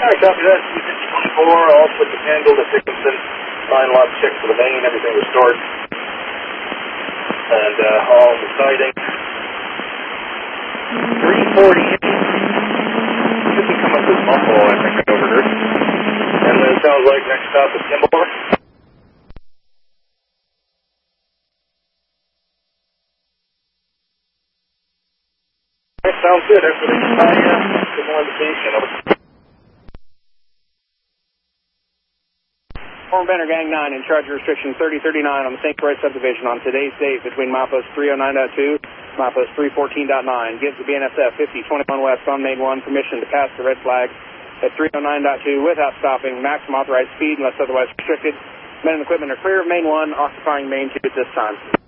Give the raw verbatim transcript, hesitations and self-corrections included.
Alright, copy that. C fifty twenty-four, all put the handle to Dickinson. Line lock check for the main, everything restored. And uh, all the siding. three forty. Should be coming through Buffalo, I think, I overheard. And then it sounds like next stop is Kimball. That sounds good. Everything's fine. Good more indication. Former Banner Gang nine in charge of restriction thirty thirty-nine on the Saint Croix subdivision on today's date between milepost three oh nine point two and milepost three fourteen point nine. Gives the B N S F fifty twenty-one West on Main one permission to pass the red flag at three oh nine point two without stopping. Maximum authorized speed unless otherwise restricted. Men and equipment are clear of Main one, occupying Main two at this time.